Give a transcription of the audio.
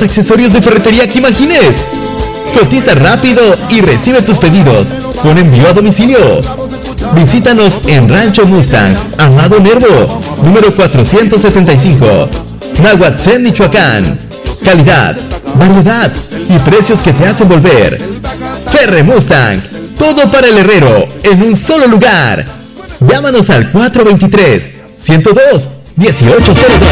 accesorios de ferretería que imagines. Cotiza rápido y recibe tus pedidos con envío a domicilio. Visítanos en Rancho Mustang, Amado Nervo, número 475, Nahuatzén, Michoacán. Calidad, variedad y precios que te hacen volver. Ferre Mustang, todo para el herrero en un solo lugar. Llámanos al 423-102-1802.